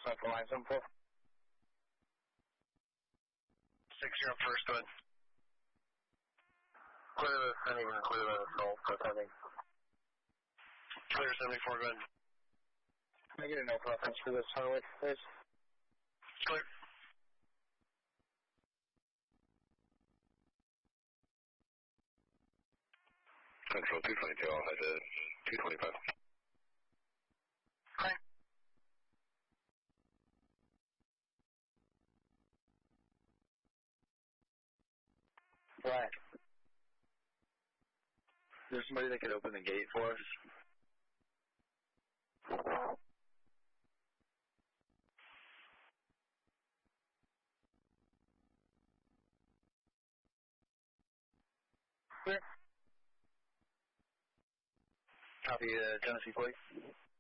Central line 74. 6 you're up first, go ahead. Clear the sending and clear the assault for sending. Clear 74, go ahead. Can I get a no preference for this highway, please? Clear. Central 222, I'll head to 225. Hi. Black. Is there somebody that could open the gate for us? Clear. Copy, Genesee, please.